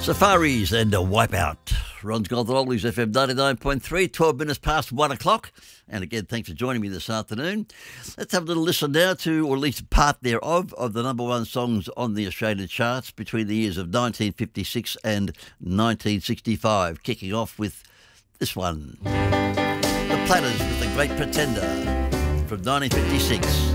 Safaris and a Wipeout. Ron's Gold Oldies FM 99.3, 12 minutes past 1 o'clock. And again, thanks for joining me this afternoon. Let's have a little listen now to, or at least part thereof, of the number one songs on the Australian charts between the years of 1956 and 1965. Kicking off with this one. The Platters with The Great Pretender from 1956.